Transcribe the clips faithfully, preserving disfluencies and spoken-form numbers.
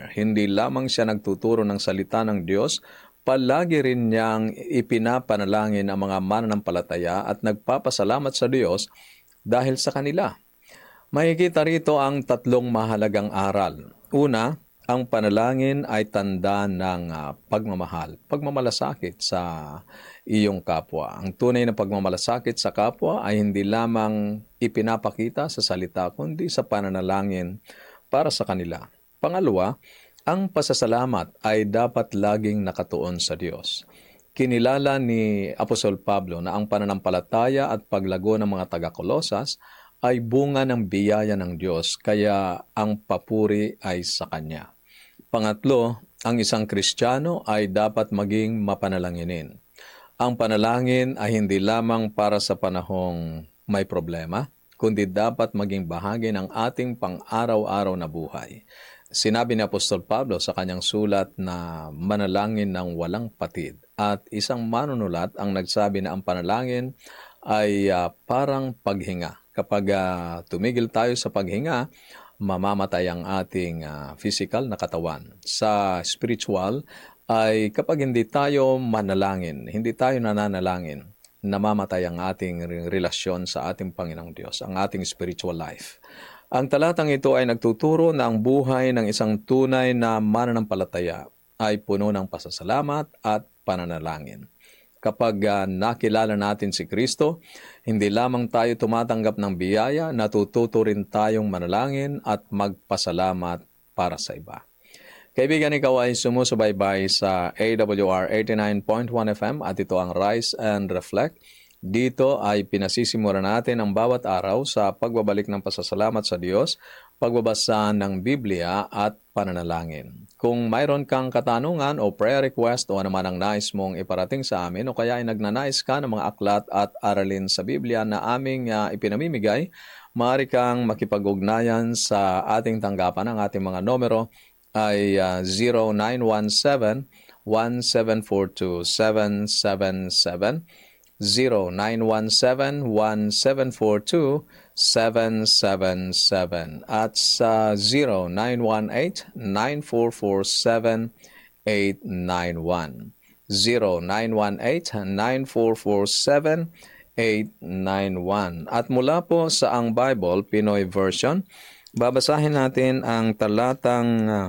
prayer. Hindi lamang siya nagtuturo ng salita ng Diyos, palagi rin niyang ipinapanalangin ang mga mananampalataya at nagpapasalamat sa Diyos dahil sa kanila. Makikita rito ang tatlong mahalagang aral. Una, ang panalangin ay tanda ng uh, pagmamahal, pagmamalasakit sa iyong kapwa. Ang tunay na pagmamalasakit sa kapwa ay hindi lamang ipinapakita sa salita, kundi sa pananalangin para sa kanila. Pangalawa, ang pasasalamat ay dapat laging nakatuon sa Diyos. Kinilala ni Apostol Pablo na ang pananampalataya at paglago ng mga taga-Kolosas ay bunga ng biyaya ng Diyos, kaya ang papuri ay sa Kanya. Pangatlo, ang isang Kristiyano ay dapat maging mapanalanginin. Ang panalangin ay hindi lamang para sa panahong may problema, kundi dapat maging bahagi ng ating pang-araw-araw na buhay. Sinabi ni Apostol Pablo sa kanyang sulat na manalangin ng walang patid. At isang manunulat ang nagsabi na ang panalangin ay uh, parang paghinga. Kapag uh, tumigil tayo sa paghinga, mamamatay ang ating uh, physical na katawan. Sa spiritual ay kapag hindi tayo manalangin, hindi tayo nananalangin, namamatay ang ating relasyon sa ating Panginoong Diyos, ang ating spiritual life. Ang talatang ito ay nagtuturo na ang buhay ng isang tunay na mananampalataya ay puno ng pasasalamat at pananalangin. Kapag uh, nakilala natin si Kristo, hindi lamang tayo tumatanggap ng biyaya, natututo rin tayong manalangin at magpasalamat para sa iba. Kaibigan, ikaw ay sumusubaybay sa A W R eighty-nine point one F M at ito ang Rise and Reflect. Dito ay pinasisimula natin ang bawat araw sa pagbabalik ng pasasalamat sa Diyos, pagbabasa ng Biblia at pananalangin. Kung mayroon kang katanungan o prayer request o anuman ang nais mong iparating sa amin o kaya ay nagnanais ka ng mga aklat at aralin sa Biblia na aming uh, ipinamimigay, maaari kang makipag-ugnayan sa ating tanggapan. Ang ating mga numero ay uh, zero nine one seven, one seven four two, seven seven seven, zero nine one seven, one seven four two, seven seven seven at sa zero nine one eight, nine four four seven, eight nine one. zero nine one eight, nine four four seven, eight nine one. At mula po sa Ang Bible, Pinoy Version, babasahin natin ang talatang uh,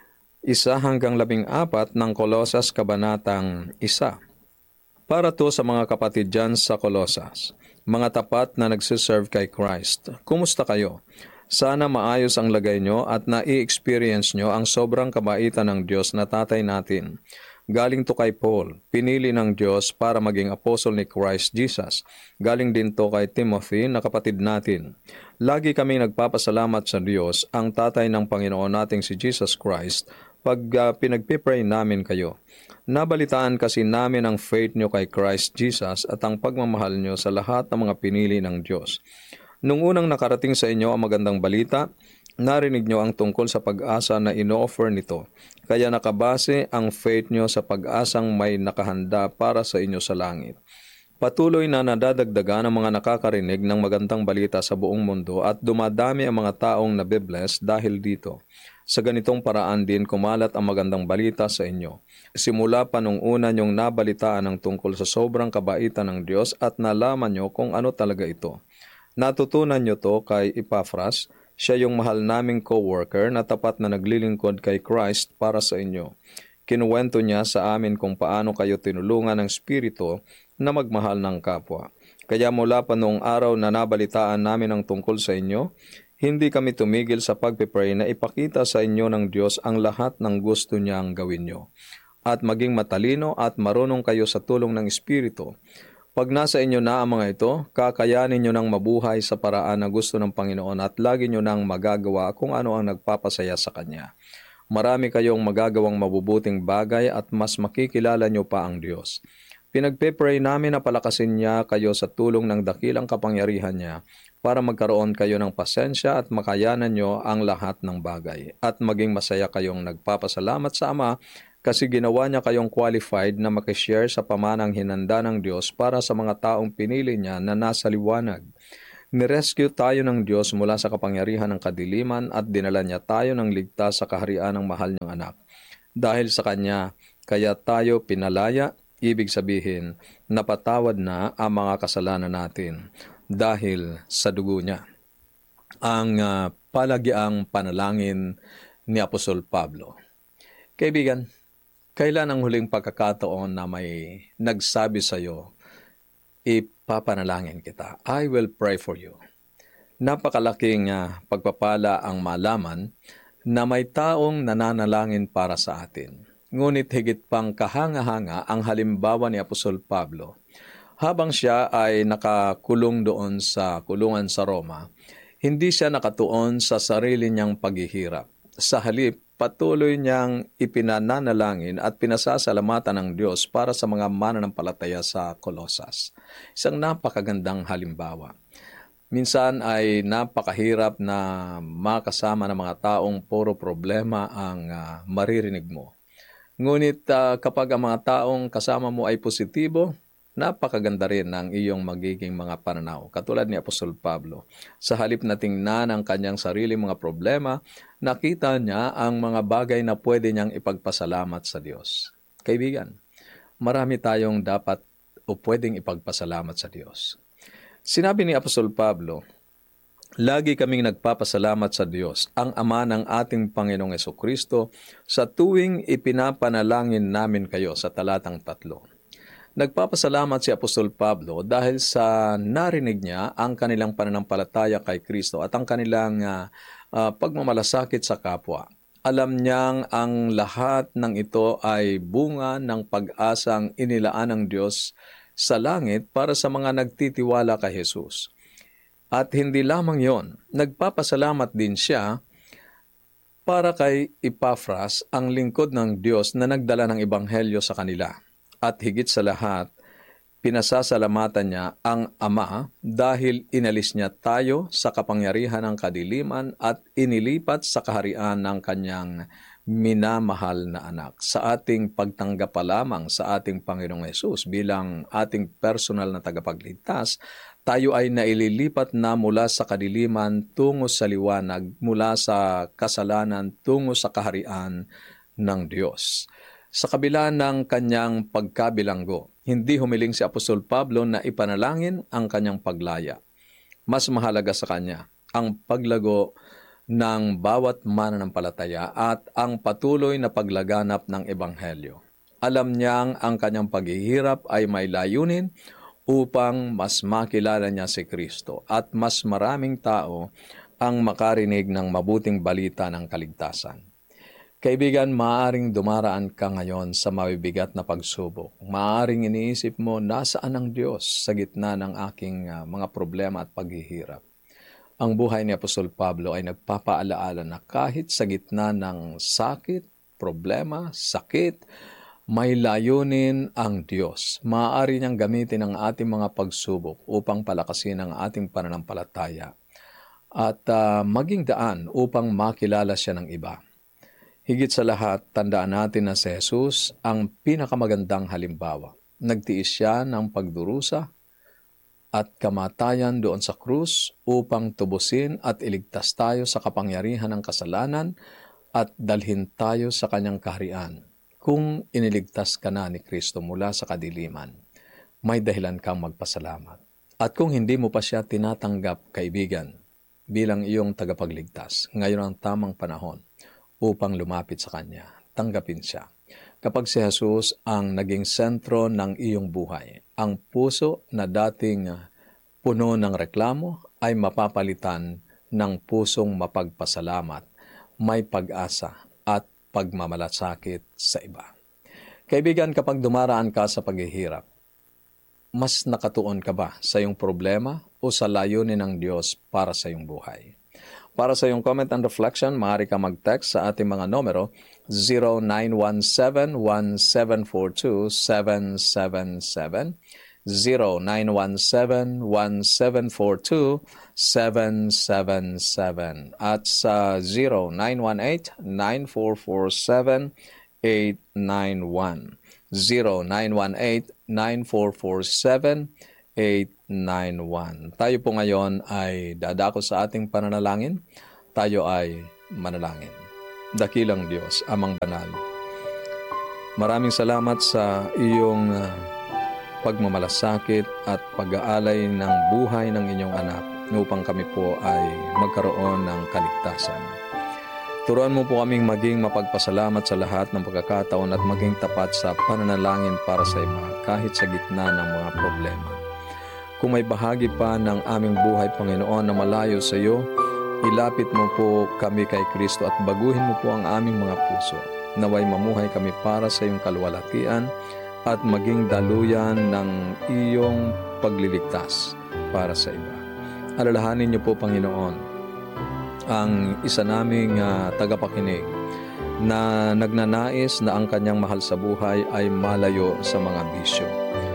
isa hanggang labing apat ng Kolosas Kabanatang isa. Para to sa mga kapatid dyan sa Kolosas, mga tapat na nagsiserve kay Christ. Kumusta kayo? Sana maayos ang lagay nyo at na-i-experience nyo ang sobrang kabaitan ng Diyos na tatay natin. Galing to kay Paul, pinili ng Diyos para maging apostle ni Christ Jesus. Galing din to kay Timothy na kapatid natin. Lagi kami nagpapasalamat sa Diyos, ang tatay ng Panginoon nating si Jesus Christ, pag uh, pinagpipray namin kayo. Nabalitaan kasi namin ang faith nyo kay Christ Jesus at ang pagmamahal nyo sa lahat ng mga pinili ng Diyos. Nung unang nakarating sa inyo ang magandang balita, narinig nyo ang tungkol sa pag-asa na ino-offer nito. Kaya nakabase ang faith nyo sa pag-asang may nakahanda para sa inyo sa langit. Patuloy na nadadagdagan ang mga nakakarinig ng magandang balita sa buong mundo at dumadami ang mga taong nabibless dahil dito. Sa ganitong paraan din kumalat ang magandang balita sa inyo. Simula pa nung una niyong nabalitaan ang tungkol sa sobrang kabaitan ng Diyos at nalaman niyo kung ano talaga ito. Natutunan niyo to kay Epaphras, siya yung mahal naming co-worker na tapat na naglilingkod kay Christ para sa inyo. Kinuwento niya sa amin kung paano kayo tinulungan ng Espiritu na magmahal ng kapwa. Kaya mula pa noong araw na nabalitaan namin ang tungkol sa inyo, hindi kami tumigil sa pagpipray na ipakita sa inyo ng Diyos ang lahat ng gusto niyang gawin nyo. At maging matalino at marunong kayo sa tulong ng Espiritu. Pag nasa inyo na ang mga ito, kakayanin nyo nang mabuhay sa paraan na gusto ng Panginoon at lagi nyo nang magagawa kung ano ang nagpapasaya sa Kanya. Marami kayong magagawang mabubuting bagay at mas makikilala nyo pa ang Diyos. Pinagpipray namin na palakasin niya kayo sa tulong ng dakilang kapangyarihan niya para magkaroon kayo ng pasensya at makayanan nyo ang lahat ng bagay at maging masaya kayong nagpapasalamat sa Ama kasi ginawa niya kayong qualified na makishare sa pamanang hinanda ng Diyos para sa mga taong pinili niya na nasa liwanag. Nirescue tayo ng Diyos mula sa kapangyarihan ng kadiliman at dinala niya tayo ng ligtas sa kaharian ng mahal niyang anak. Dahil sa Kanya, kaya tayo pinalaya, ibig sabihin, napatawad na ang mga kasalanan natin dahil sa dugo niya. Ang uh, palagiang panalangin ni Apostol Pablo. Kaibigan, kailan ang huling pagkakataon na may nagsabi sa iyo, ipapanalangin kita. I will pray for you. Napakalaking uh, pagpapala ang malaman na may taong nananalangin para sa atin. Ngunit higit pang kahanga-hanga ang halimbawa ni Apostol Pablo. Habang siya ay nakakulong doon sa kulungan sa Roma, hindi siya nakatuon sa sarili niyang paghihirap. Sa halip, patuloy niyang ipinananalangin at pinasasalamatan ng Diyos para sa mga mananampalataya sa Colosas. Isang napakagandang halimbawa. Minsan ay napakahirap na makasama ng mga taong puro problema ang uh, maririnig mo. Ngunit uh, kapag ang mga taong kasama mo ay positibo, napakaganda rin ng iyong magiging mga pananaw. Katulad ni Apostol Pablo, sa halip na tingnan ang kanyang sarili mga problema, nakita niya ang mga bagay na pwede niyang ipagpasalamat sa Diyos. Kaibigan, marami tayong dapat o pwedeng ipagpasalamat sa Diyos. Sinabi ni Apostol Pablo, lagi kaming nagpapasalamat sa Diyos, ang Ama ng ating Panginoong Jesucristo, sa tuwing ipinapanalangin namin kayo, sa talatang tatlo. Nagpapasalamat si Apostol Pablo dahil sa narinig niya ang kanilang pananampalataya kay Kristo at ang kanilang uh, uh, pagmamalasakit sa kapwa. Alam niyang ang lahat ng ito ay bunga ng pag-asang inilaan ng Diyos sa langit para sa mga nagtitiwala kay Jesus. At hindi lamang yon, nagpapasalamat din siya para kay Epafras, ang lingkod ng Diyos na nagdala ng ebanghelyo sa kanila. At higit sa lahat, pinasasalamatan niya ang Ama dahil inalis niya tayo sa kapangyarihan ng kadiliman at inilipat sa kaharian ng kanyang minamahal na anak. Sa ating pagtanggap pa lamang sa ating Panginoong Hesus bilang ating personal na tagapagligtas, tayo ay naililipat na mula sa kadiliman tungo sa liwanag, mula sa kasalanan tungo sa kaharian ng Diyos. Sa kabila ng kanyang pagkabilanggo, hindi humiling si Apostol Pablo na ipanalangin ang kanyang paglaya. Mas mahalaga sa kanya ang paglago ng bawat mananampalataya at ang patuloy na paglaganap ng ebanghelyo. Alam niyang ang kanyang paghihirap ay may layunin upang mas makilala niya si Kristo at mas maraming tao ang makarinig ng mabuting balita ng kaligtasan. Kaibigan, maaaring dumaraan ka ngayon sa mabibigat na pagsubok. Maaaring iniisip mo, nasaan ang Diyos sa gitna ng aking uh, mga problema at paghihirap. Ang buhay ni Apostol Pablo ay nagpapaalaala na kahit sa gitna ng sakit, problema, sakit, may layunin ang Diyos. Maaari niyang gamitin ang ating mga pagsubok upang palakasin ang ating pananampalataya at uh, maging daan upang makilala siya ng iba. Higit sa lahat, tandaan natin na si Jesus ang pinakamagandang halimbawa. Nagtiis siya ng pagdurusa at kamatayan doon sa krus upang tubusin at iligtas tayo sa kapangyarihan ng kasalanan at dalhin tayo sa kanyang kaharian. Kung iniligtas ka na ni Kristo mula sa kadiliman, may dahilan kang magpasalamat. At kung hindi mo pa siya tinatanggap, kaibigan, bilang iyong tagapagligtas, ngayon ang tamang panahon upang lumapit sa Kanya, tanggapin siya. Kapag si Jesus ang naging sentro ng iyong buhay, ang puso na dating puno ng reklamo ay mapapalitan ng pusong mapagpasalamat, may pag-asa at pagmamalasakit sa iba. Kaibigan, kapag dumaraan ka sa paghihirap, mas nakatuon ka ba sa iyong problema o sa layunin ng Diyos para sa iyong buhay? Para sa iyong comment and reflection, maaari ka mag-text sa ating mga numero zero nine one seven, one seven four two, seven seven seven, zero nine one seven, one seven four two, seven seven seven at sa zero nine one eight, nine four four seven, eight nine one, zero nine one eight, nine four four seven, eight nine one. Tayo po ngayon ay dadako sa ating pananalangin. Tayo ay manalangin. Dakilang Diyos, Amang Banal, maraming salamat sa iyong uh, pagmamalasakit at pag-aalay ng buhay ng inyong anak upang kami po ay magkaroon ng kaligtasan. Turuan mo po kaming maging mapagpasalamat sa lahat ng pagkakataon at maging tapat sa pananalangin para sa iba kahit sa gitna ng mga problema. Kung may bahagi pa ng aming buhay, Panginoon, na malayo sa iyo, ilapit mo po kami kay Kristo at baguhin mo po ang aming mga puso. Naway mamuhay kami para sa iyong kaluwalhatian at maging daluyan ng iyong pagliligtas para sa iba. Alalahanin niyo po, Panginoon, ang isa naming uh, tagapakinig na nagnanais na ang kanyang mahal sa buhay ay malayo sa mga bisyo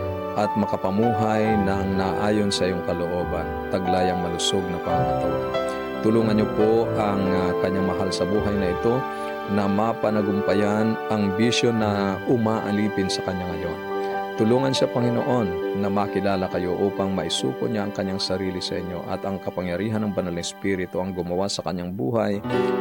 at makapamuhay ng naayon sa iyong kalooban, taglayang malusog na pangangatawan. Tulungan niyo po ang uh, kanyang mahal sa buhay na ito na mapanagumpayan ang bisyo na umaalipin sa kanya ngayon. Tulungan siya, Panginoon, na makilala kayo upang maisuko niya ang kanyang sarili sa inyo at ang kapangyarihan ng Banal na Espiritu ang gumawa sa kanyang buhay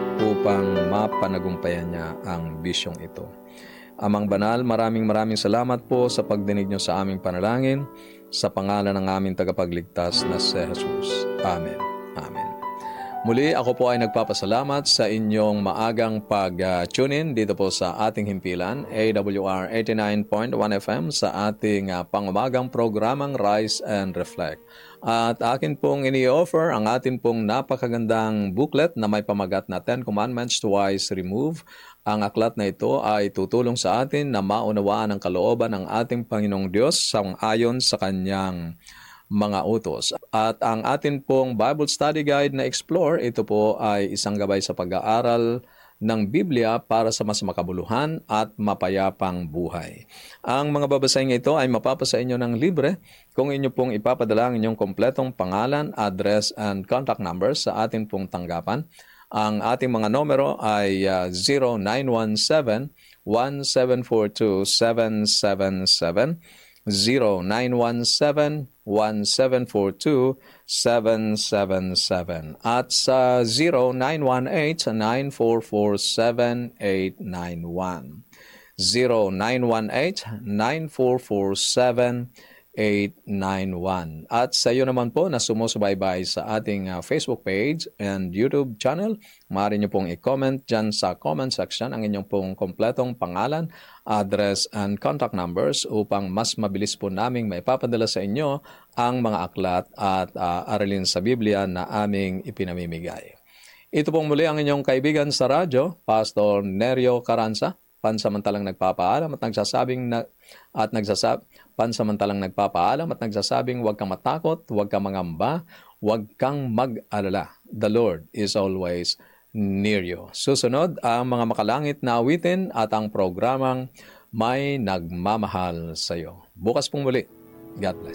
upang mapanagumpayan niya ang bisyong ito. Amang Banal, maraming maraming salamat po sa pagdinig niyo sa aming panalangin sa pangalan ng aming tagapagligtas na si Jesus. Amen. Amen. Muli, ako po ay nagpapasalamat sa inyong maagang pag-tune in dito po sa ating himpilan, A W R eighty-nine point one F M, sa ating uh, pangumagang programang Rise and Reflect. At akin pong ini-offer ang atin pong napakagandang booklet na may pamagat na Ten Commandments Twice Remove. Ang aklat na ito ay tutulong sa atin na maunawaan ang kalooban ng ating Panginoong Diyos sang-ayon sa kanyang mga utos. At ang atin pong Bible Study Guide na Explore, ito po ay isang gabay sa pag-aaral ng Biblia para sa mas makabuluhan at mapayapang buhay. Ang mga babasahin ito ay mapapasa inyo ng libre kung inyo pong ipapadala ang inyong kompletong pangalan, address, and contact numbers sa atin pong tanggapan. Ang ating mga numero ay uh, zero nine one seven, one seven four two, seven seven seven, zero nine one seven, one seven four two, seven seven seven at sa zero nine one eight, nine four four, seven eight nine one. zero nine one eight, nine four four, seven eight nine one. At sa iyo naman po na sumusubaybay sa ating uh, Facebook page and YouTube channel, maaari niyo pong i-comment dyan sa comment section ang inyong pong kompletong pangalan, address, and contact numbers upang mas mabilis po naming maipapadala sa inyo ang mga aklat at uh, aralin sa Biblia na aming ipinamimigay. Ito pong muli ang inyong kaibigan sa radyo, Pastor Nerio Caranza, pansamantalang nagpapaalam at nagsasabing na, at nagsasab pansamantalang nagpapaalam at nagsasabing huwag kang matakot, huwag kang mangamba, huwag kang mag-alala. The Lord is always near you. Susunod ang mga makalangit na awitin at ang programang May Nagmamahal sa iyo. Bukas pong muli. God bless.